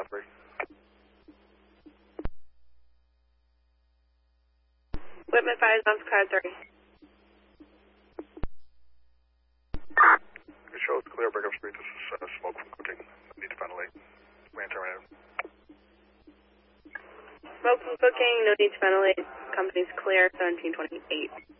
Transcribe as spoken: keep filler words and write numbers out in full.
car three. Whitman five is on for car three. It shows clear, break up street. This is uh, smoke from cooking. Need to ventilate. Land terminated. Smoke from cooking, no need to ventilate. Company's clear, seventeen twenty-eight.